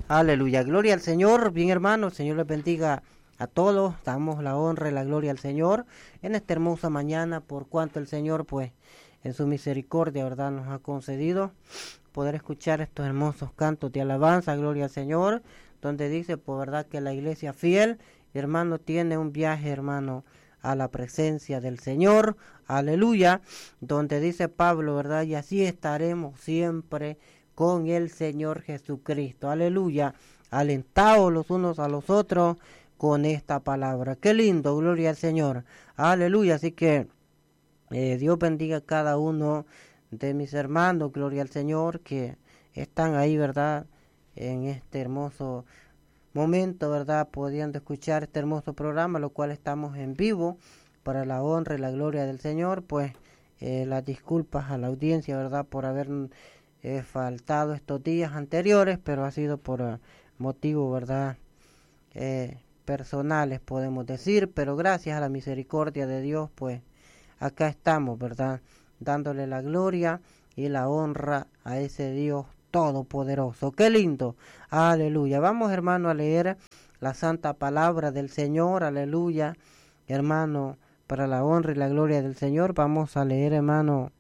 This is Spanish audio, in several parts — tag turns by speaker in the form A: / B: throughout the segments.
A: Aleluya, gloria al Señor. Bien, hermanos, Señor les bendiga a todos. Damos la honra y la gloria al Señor en esta hermosa mañana, por cuanto el Señor, pues, en su misericordia, verdad, nos ha concedido poder escuchar estos hermosos cantos de alabanza, gloria al Señor, donde dice, por verdad, que la iglesia fiel, hermano, tiene un viaje, hermano, a la presencia del Señor, aleluya, donde dice Pablo, verdad, y así estaremos siempre con el Señor Jesucristo, aleluya, alentados los unos a los otros con esta palabra. Qué lindo, gloria al Señor, aleluya. Así que Dios bendiga a cada uno de mis hermanos, gloria al Señor, que están ahí, verdad, en este hermoso momento, verdad, pudiendo escuchar este hermoso programa, lo cual estamos en vivo para la honra y la gloria del Señor. Pues las disculpas a la audiencia, verdad, por haber faltado estos días anteriores, pero ha sido por motivo, verdad, personales, podemos decir, pero gracias a la misericordia de Dios, pues acá estamos, verdad, dándole la gloria y la honra a ese Dios todopoderoso. Qué lindo, aleluya. Vamos, hermano, a leer la santa palabra del Señor, aleluya, hermano, para la honra y la gloria del Señor. Vamos a leer, hermano,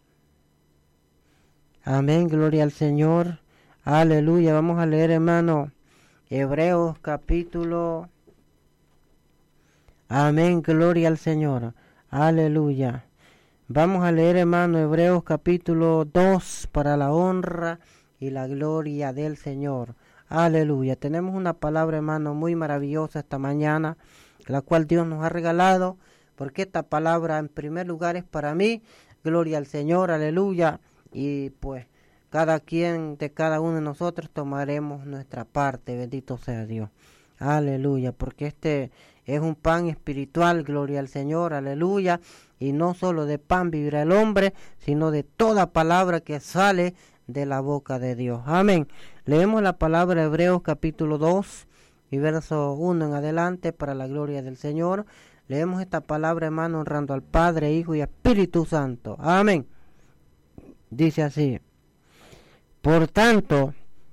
A: amén, gloria al Señor, aleluya. Vamos a leer, hermano, Hebreos capítulo, amén, gloria al Señor, aleluya. Vamos a leer, hermano, Hebreos capítulo 2 para la honra y la gloria del Señor, aleluya. Tenemos una palabra, hermano, muy maravillosa esta mañana, la cual Dios nos ha regalado, porque esta palabra en primer lugar es para mí, gloria al Señor, aleluya. Y pues cada quien de cada uno de nosotros tomaremos nuestra parte, bendito sea Dios, aleluya, porque este es un pan espiritual, gloria al Señor, aleluya, y no solo de pan vivirá el hombre, sino de toda palabra que sale de la boca de Dios, amén. Leemos la palabra de Hebreos capítulo 2 y verso 1 en adelante para la gloria del Señor. Leemos esta palabra, hermano, honrando al Padre, Hijo y Espíritu Santo, amén. Dice así: por tanto,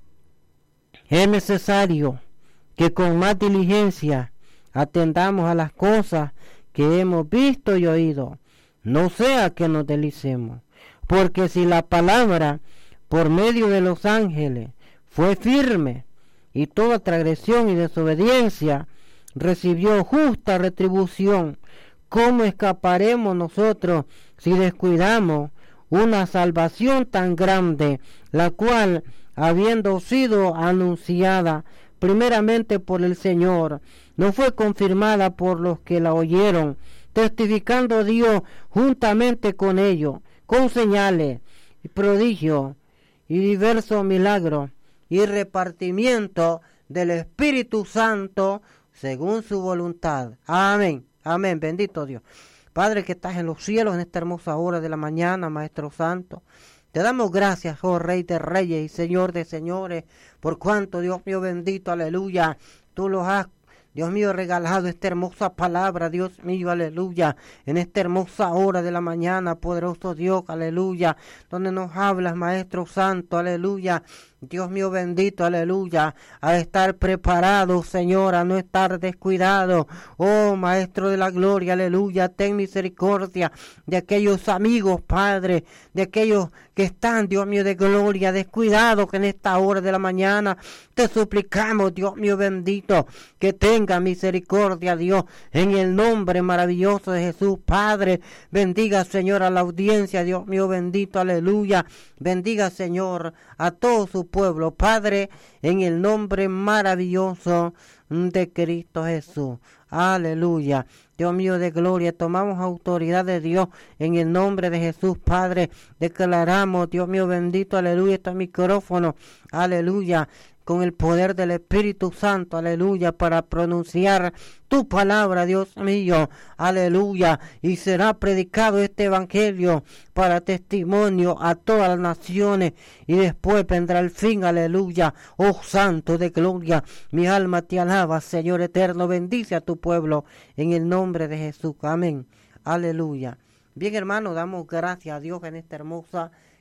A: es necesario que con más diligencia atendamos a las cosas que hemos visto y oído, no sea que nos deslicemos, porque si la palabra por medio de los ángeles fue firme, y toda transgresión y desobediencia recibió justa retribución, ¿cómo escaparemos nosotros si descuidamos una salvación tan grande, la cual, habiendo sido anunciada primeramente por el Señor, no fue confirmada por los que la oyeron, testificando Dios juntamente con ellos, con señales y prodigios y diversos milagros y repartimiento del Espíritu Santo según su voluntad? Amén, amén, bendito Dios. Padre que estás en los cielos, en esta hermosa hora de la mañana, Maestro Santo, te damos gracias, oh Rey de Reyes y Señor de Señores, por cuanto, Dios mío bendito, aleluya, tú los has, Dios mío, regalado esta hermosa palabra, Dios mío, aleluya, en esta hermosa hora de la mañana, poderoso Dios, aleluya, donde nos hablas, Maestro Santo, aleluya, Dios mío bendito, aleluya, a estar preparado, Señor, a no estar descuidado. Oh, Maestro de la gloria, aleluya, ten misericordia de aquellos amigos, Padre, de aquellos que están, Dios mío de gloria, descuidados, que en esta hora de la mañana te suplicamos, Dios mío bendito, que tenga misericordia, Dios, en el nombre maravilloso de Jesús. Padre, bendiga, Señor, a la audiencia, Dios mío bendito, aleluya, bendiga, Señor, a todo su pueblo, Padre, en el nombre maravilloso de Cristo Jesús, aleluya. Dios mío de gloria, tomamos autoridad de Dios en el nombre de Jesús, Padre, declaramos, Dios mío bendito, aleluya, este micrófono, aleluya, con el poder del Espíritu Santo, aleluya, para pronunciar tu palabra, Dios mío, aleluya, y será predicado este evangelio para testimonio a todas las naciones, y después vendrá el fin, aleluya. Oh Santo de gloria, mi alma te alaba, Señor eterno, bendice a tu pueblo en el nombre de Jesús, amén, aleluya. Bien, hermano, damos gracias a Dios en esta hermosa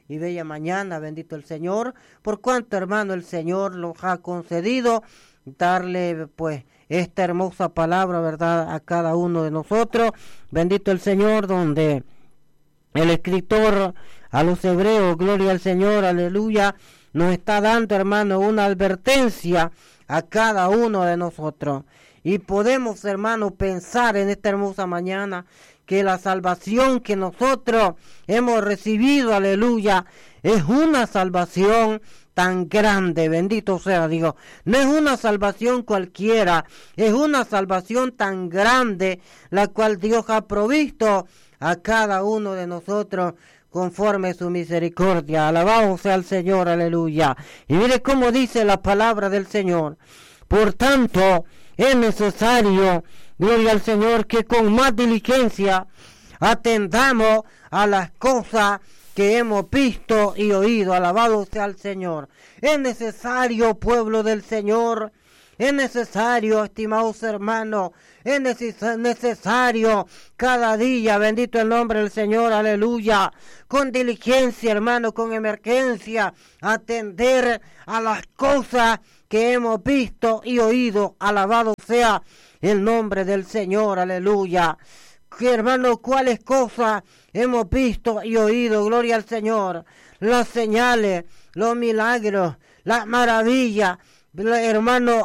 A: y bella mañana, bendito el Señor, por cuanto, hermano, el Señor nos ha concedido darle, pues, esta hermosa palabra, ¿verdad?, a cada uno de nosotros. Bendito el Señor, donde el escritor a los hebreos, gloria al Señor, aleluya, nos está dando, hermano, una advertencia a cada uno de nosotros. Y podemos, hermano, pensar en esta hermosa mañana que la salvación que nosotros hemos recibido, aleluya, es una salvación tan grande, bendito sea Dios. No es una salvación cualquiera, es una salvación tan grande, la cual Dios ha provisto a cada uno de nosotros conforme su misericordia. Alabado sea el Señor, aleluya. Y mire cómo dice la palabra del Señor. Por tanto, es necesario, gloria al Señor, que con más diligencia atendamos a las cosas que hemos visto y oído. Alabado sea el Señor. Es necesario, pueblo del Señor, es necesario, estimados hermanos, es necesario cada día, bendito el nombre del Señor, aleluya, con diligencia, hermano, con emergencia, atender a las cosas que hemos visto y oído. Alabado sea el nombre del Señor, aleluya. Que, hermano, cuáles cosas hemos visto y oído, gloria al Señor, las señales, los milagros, las maravillas, hermano,